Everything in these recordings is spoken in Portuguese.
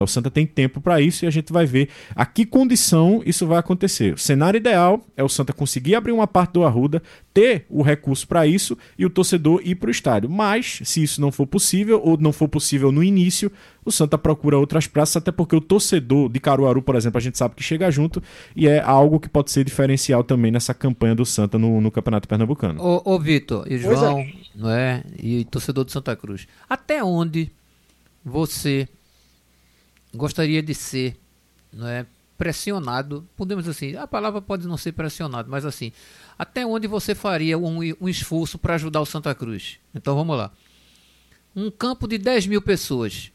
O Santa tem tempo para isso e a gente vai ver a que condição isso vai acontecer. O cenário ideal é o Santa conseguir abrir uma parte do Arruda, ter o recurso para isso e o torcedor ir para o estádio. Mas, se isso não for possível, ou não for possível no início, o Santa procura outras praças, até porque o torcedor de Caruaru, por exemplo, a gente sabe que chega junto e é algo que pode ser diferencial também nessa campanha do Santa no Campeonato Pernambucano. Ô Vitor e João, não é? E torcedor de Santa Cruz, até onde você gostaria de ser, não é, pressionado, podemos assim, a palavra pode não ser pressionado, mas assim, até onde você faria um esforço para ajudar o Santa Cruz? Então vamos lá. Um campo de 10 mil pessoas,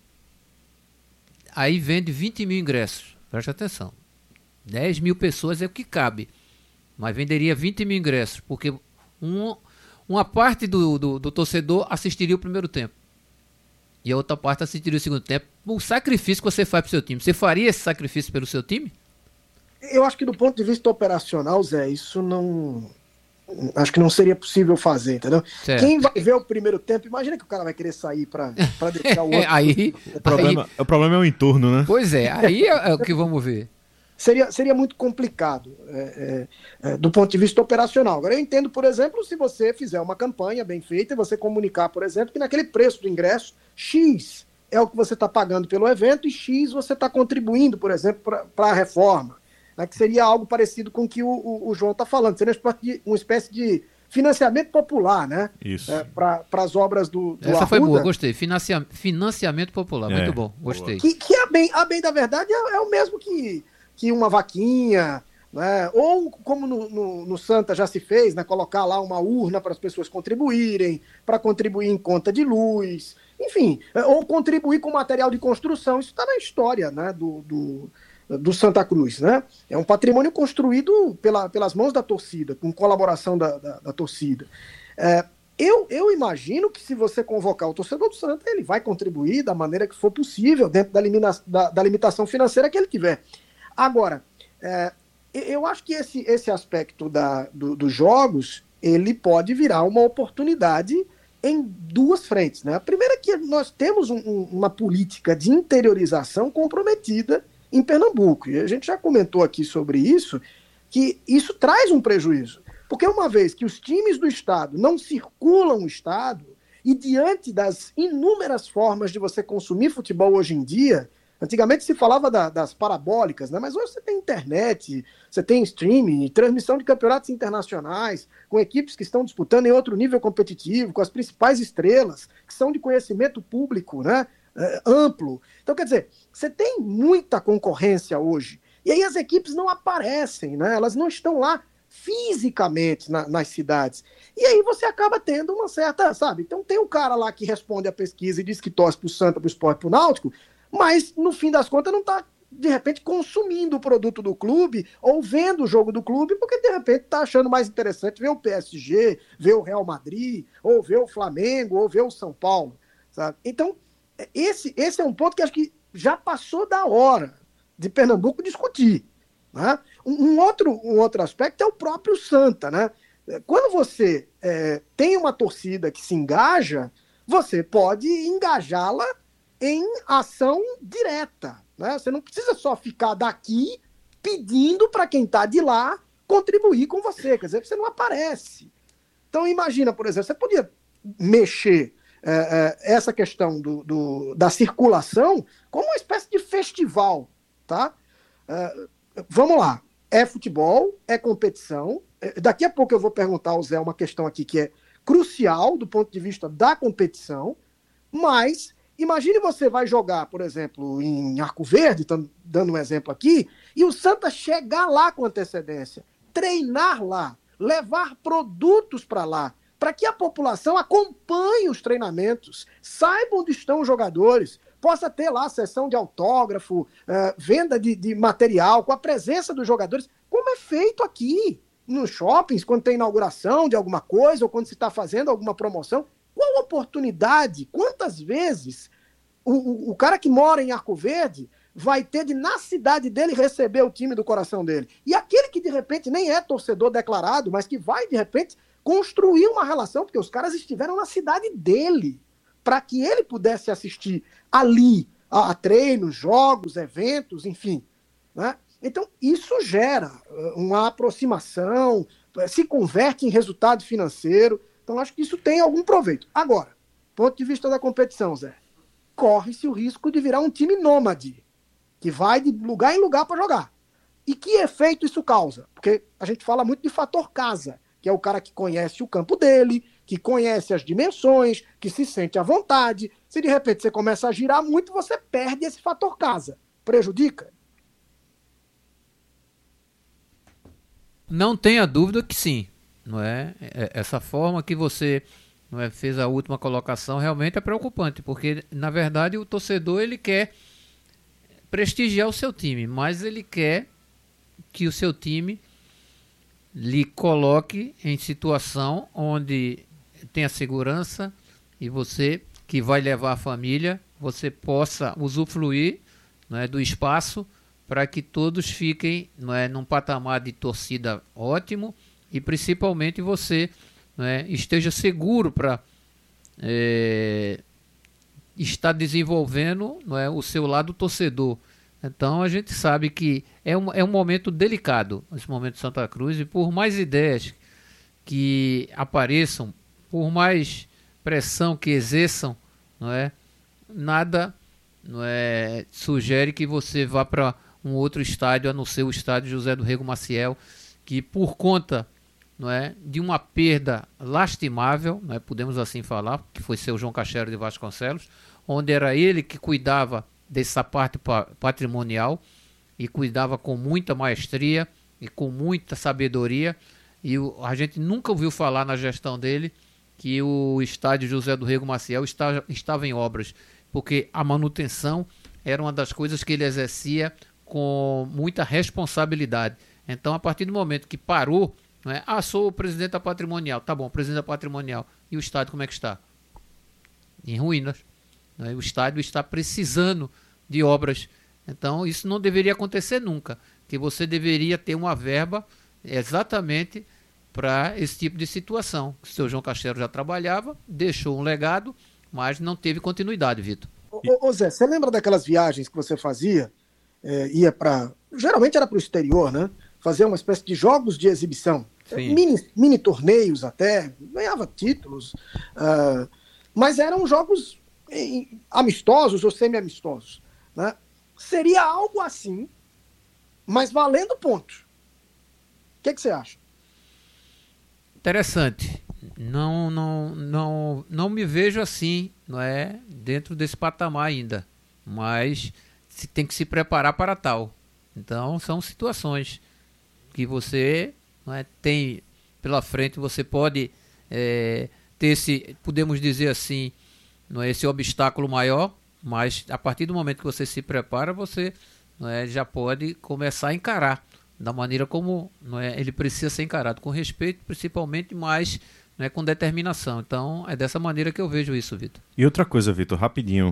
aí vende 20 mil ingressos, preste atenção, 10 mil pessoas é o que cabe, mas venderia 20 mil ingressos, porque uma parte do torcedor assistiria o primeiro tempo, e a outra parte assistiria o segundo tempo. O sacrifício que você faz para o seu time, você faria esse sacrifício pelo seu time? Eu acho que do ponto de vista operacional, Zé, isso não... Acho que não seria possível fazer, entendeu? Certo. Quem vai ver o primeiro tempo, imagina que o cara vai querer sair para deixar o outro... O problema é o entorno, né? Pois é, aí é o que vamos ver. Seria muito complicado do ponto de vista operacional. Agora, eu entendo, por exemplo, se você fizer uma campanha bem feita e você comunicar, por exemplo, que naquele preço do ingresso, X é o que você está pagando pelo evento e X você está contribuindo, por exemplo, para a reforma, né, que seria algo parecido com o que o João está falando. Seria uma espécie de financiamento popular, né? Isso. Para as obras do Essa Arruda. foi boa, gostei. Financiamento popular, muito bom, gostei. Que a bem da verdade é o mesmo que uma vaquinha, né? Ou como no Santa já se fez, né? Colocar lá uma urna para as pessoas contribuírem, para contribuir em conta de luz, enfim, ou contribuir com material de construção. Isso está na história, né? do Santa Cruz, né? É um patrimônio construído pelas mãos da torcida, com colaboração da torcida. Eu imagino que se você convocar o torcedor do Santa, ele vai contribuir da maneira que for possível, dentro da limitação financeira que ele tiver. Agora, eu acho que esse aspecto dos jogos, ele pode virar uma oportunidade em duas frentes, né? A primeira é que nós temos uma política de interiorização comprometida em Pernambuco, e a gente já comentou aqui sobre isso, que isso traz um prejuízo, porque uma vez que os times do estado não circulam o estado, e diante das inúmeras formas de você consumir futebol hoje em dia, antigamente se falava das parabólicas, né? Mas hoje você tem internet, você tem streaming, transmissão de campeonatos internacionais, com equipes que estão disputando em outro nível competitivo, com as principais estrelas, que são de conhecimento público, né? Amplo. Então, quer dizer, você tem muita concorrência hoje, e aí as equipes não aparecem, né? Elas não estão lá fisicamente nas cidades. E aí você acaba tendo uma certa, sabe? Então tem um cara lá que responde a pesquisa e diz que torce pro Santa, pro Sport, pro Náutico, mas no fim das contas não está, de repente, consumindo o produto do clube ou vendo o jogo do clube, porque de repente está achando mais interessante ver o PSG, ver o Real Madrid, ou ver o Flamengo, ou ver o São Paulo, sabe? Então, esse é um ponto que acho que já passou da hora de Pernambuco discutir, né? Um outro aspecto é o próprio Santa, né? Quando você tem uma torcida que se engaja, você pode engajá-la em ação direta, né? Você não precisa só ficar daqui pedindo para quem está de lá contribuir com você, quer dizer, você não aparece. Então imagina, por exemplo, você podia mexer essa questão da circulação como uma espécie de festival, tá? Vamos lá, é futebol, é competição. Daqui a pouco eu vou perguntar ao Zé uma questão aqui que é crucial do ponto de vista da competição, mas imagine você vai jogar, por exemplo, em Arco Verde, dando um exemplo aqui, e o Santa chegar lá com antecedência, treinar lá, levar produtos para lá, para que a população acompanhe os treinamentos, saiba onde estão os jogadores, possa ter lá sessão de autógrafo, venda de material, com a presença dos jogadores, como é feito aqui nos shoppings, quando tem inauguração de alguma coisa, ou quando se está fazendo alguma promoção. Qual oportunidade, quantas vezes o cara que mora em Arco Verde vai ter de, na cidade dele, receber o time do coração dele? E aquele que, de repente, nem é torcedor declarado, mas que vai, de repente, construir uma relação, porque os caras estiveram na cidade dele, para que ele pudesse assistir ali, a treinos, jogos, eventos, enfim. Né? Então, isso gera uma aproximação, se converte em resultado financeiro. Então, acho que isso tem algum proveito. Agora, ponto de vista da competição, Zé, corre-se o risco de virar um time nômade, que vai de lugar em lugar para jogar. E que efeito isso causa? Porque a gente fala muito de fator casa, que é o cara que conhece o campo dele, que conhece as dimensões, que se sente à vontade. Se de repente você começa a girar muito, você perde esse fator casa. Prejudica? Não tenha dúvida que sim. Não é? Essa forma que você fez a última colocação realmente é preocupante, porque na verdade o torcedor ele quer prestigiar o seu time, mas ele quer que o seu time lhe coloque em situação onde tenha segurança e você que vai levar a família, você possa usufruir do espaço para que todos fiquem num patamar de torcida ótimo e principalmente você esteja seguro para estar desenvolvendo o seu lado torcedor. Então a gente sabe que é um momento delicado, esse momento de Santa Cruz, e por mais ideias que apareçam, por mais pressão que exerçam, nada sugere que você vá para um outro estádio, a não ser o estádio José do Rego Maciel, que por conta de uma perda lastimável, podemos assim falar, que foi seu João Cachero de Vasconcelos, onde era ele que cuidava dessa parte patrimonial e cuidava com muita maestria e com muita sabedoria, e a gente nunca ouviu falar na gestão dele que o estádio José do Rego Maciel estava em obras, porque a manutenção era uma das coisas que ele exercia com muita responsabilidade. Então, a partir do momento que parou, sou o presidente da patrimonial, tá bom, presidente da patrimonial, e o estádio como é que está? Em ruínas. O estádio está precisando de obras. Então, isso não deveria acontecer nunca, que você deveria ter uma verba exatamente para esse tipo de situação. O seu João Cachero já trabalhava, deixou um legado, mas não teve continuidade, Vitor. Ô Zé, você lembra daquelas viagens que você fazia? Ia para... Geralmente era para o exterior, né? Fazer uma espécie de jogos de exibição. Mini torneios até, ganhava títulos. Mas eram jogos amistosos ou semi-amistosos, né? Seria algo assim, mas valendo pontos. O que você acha? Interessante. Não me vejo assim, dentro desse patamar ainda, mas tem que se preparar para tal. Então são situações que você tem pela frente, você pode ter esse, podemos dizer assim, esse obstáculo maior, mas a partir do momento que você se prepara, você já pode começar a encarar da maneira como ele precisa ser encarado, com respeito principalmente, mas com determinação. Então é dessa maneira que eu vejo isso, Vitor. E outra coisa, Vitor, rapidinho,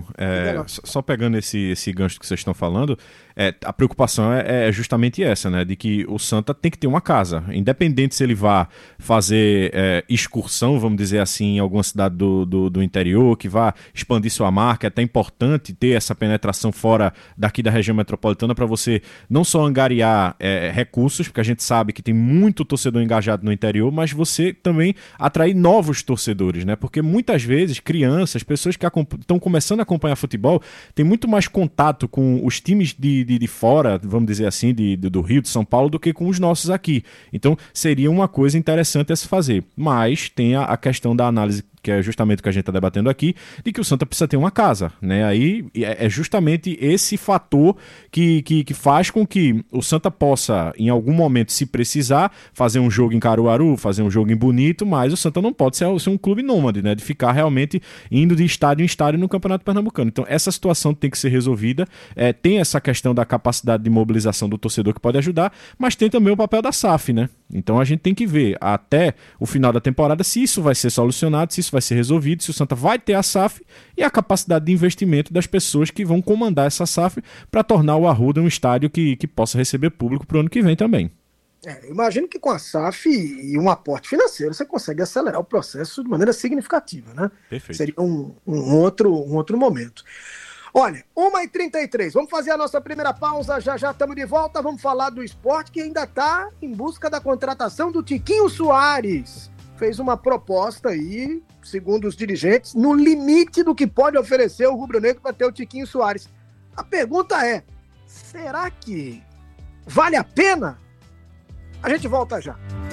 só pegando esse gancho que vocês estão falando, a preocupação é justamente essa, né, de que o Santa tem que ter uma casa, independente se ele vá fazer excursão, vamos dizer assim, em alguma cidade do interior, que vá expandir sua marca. É até importante ter essa penetração fora daqui da região metropolitana para você não só angariar recursos, porque a gente sabe que tem muito torcedor engajado no interior, mas você também atrair novos torcedores, né? Porque muitas vezes crianças, pessoas que estão começando a acompanhar futebol, têm muito mais contato com os times de fora, vamos dizer assim, do Rio, de São Paulo, do que com os nossos aqui. Então seria uma coisa interessante a se fazer. Mas tem a questão da análise, que é justamente o que a gente está debatendo aqui, de que o Santa precisa ter uma casa, né? Aí é justamente esse fator que faz com que o Santa possa, em algum momento, se precisar, fazer um jogo em Caruaru, fazer um jogo em Bonito, mas o Santa não pode ser um clube nômade, né? De ficar realmente indo de estádio em estádio no Campeonato Pernambucano. Então essa situação tem que ser resolvida. Tem essa questão da capacidade de mobilização do torcedor que pode ajudar, mas tem também o papel da SAF, né? Então a gente tem que ver até o final da temporada se isso vai ser solucionado, se isso vai ser resolvido, se o Santa vai ter a SAF e a capacidade de investimento das pessoas que vão comandar essa SAF para tornar o Arruda um estádio que possa receber público para o ano que vem também. Imagino que com a SAF e um aporte financeiro você consegue acelerar o processo de maneira significativa, né? Perfeito. Seria um outro momento. Olha, 1h33, vamos fazer a nossa primeira pausa, já estamos de volta, vamos falar do Sport que ainda está em busca da contratação do Tiquinho Soares. Fez uma proposta aí, segundo os dirigentes, no limite do que pode oferecer o rubro-negro para ter o Tiquinho Soares. A pergunta é, será que vale a pena? A gente volta já.